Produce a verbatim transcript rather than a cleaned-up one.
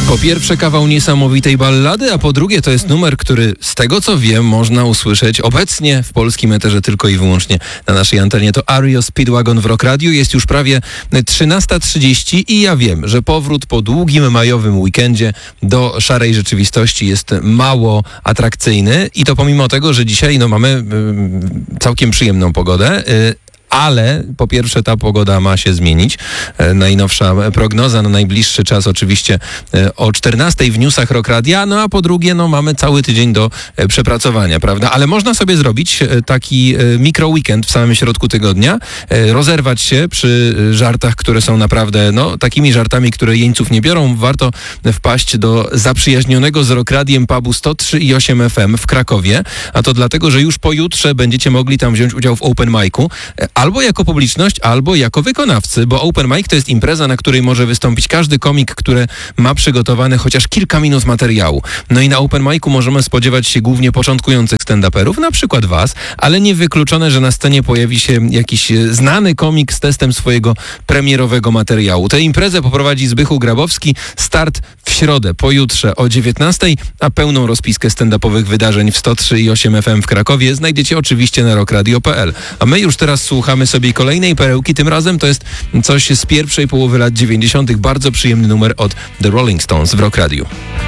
Po pierwsze kawał niesamowitej ballady, a po drugie to jest numer, który z tego co wiem można usłyszeć obecnie w polskim eterze tylko i wyłącznie na naszej antenie. To R E O Speedwagon w Rock Radio. Jest już prawie trzynasta trzydzieści i ja wiem, że powrót po długim majowym weekendzie do szarej rzeczywistości jest mało atrakcyjny i to pomimo tego, że dzisiaj no, mamy y, całkiem przyjemną pogodę. Y, Ale po pierwsze ta pogoda ma się zmienić. E, najnowsza prognoza na najbliższy czas oczywiście e, o czternastej w newsach Rock Radia, no a po drugie no mamy cały tydzień do e, przepracowania, prawda? Ale można sobie zrobić e, taki e, mikro weekend w samym środku tygodnia, e, rozerwać się przy żartach, które są naprawdę no takimi żartami, które jeńców nie biorą. Warto wpaść do zaprzyjaźnionego z Rock Radiem pubu sto trzy i osiem F M w Krakowie, a to dlatego, że już pojutrze będziecie mogli tam wziąć udział w open micu. Albo jako publiczność, albo jako wykonawcy, bo open mic to jest impreza, na której może wystąpić każdy komik, który ma przygotowane chociaż kilka minut materiału. No i na open micu możemy spodziewać się głównie początkujących stand-uperów, na przykład was, ale niewykluczone, że na scenie pojawi się jakiś znany komik z testem swojego premierowego materiału. Tę imprezę poprowadzi Zbychu Grabowski. Start w środę, pojutrze o dziewiętnastej, a pełną rozpiskę stand-upowych wydarzeń w sto trzy i osiem F M w Krakowie znajdziecie oczywiście na rockradio kropka p l. A my już teraz słuchamy Słuchamy sobie kolejnej perełki, tym razem to jest coś z pierwszej połowy lat dziewięćdziesiątych. Bardzo przyjemny numer od The Rolling Stones w Rock Radio.